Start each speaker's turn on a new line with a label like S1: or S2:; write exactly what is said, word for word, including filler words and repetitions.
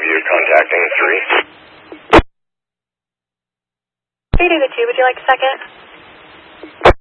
S1: you contacting three.
S2: three to the two, would you like a second?